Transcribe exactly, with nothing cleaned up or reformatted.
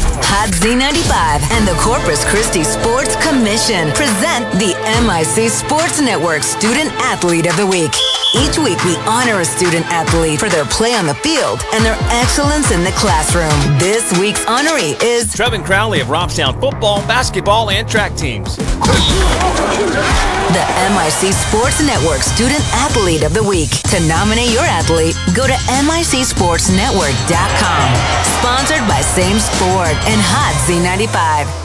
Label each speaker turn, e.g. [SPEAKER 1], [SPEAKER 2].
[SPEAKER 1] Hot Z ninety-five and the Corpus Christi Sports Commission present the M I C Sports Network Student Athlete of the Week. Each week, we honor a student athlete for their play on the field and their excellence in the classroom. This week's honoree is
[SPEAKER 2] Trevin Crowley of Robstown football, basketball, and track teams.
[SPEAKER 1] The M I C Sports Network Student Athlete of the Week. To nominate your athlete, go to M I C sports network dot com. Sponsored by Same Sport and Hot Z ninety-five.